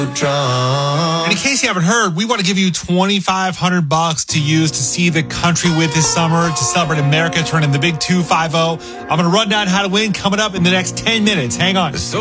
And in case you haven't heard, we want to give you $2,500 to use to see the country with this summer to celebrate America turning the big 250. I'm going to run down how to win coming up in the next 10 minutes. Hang on.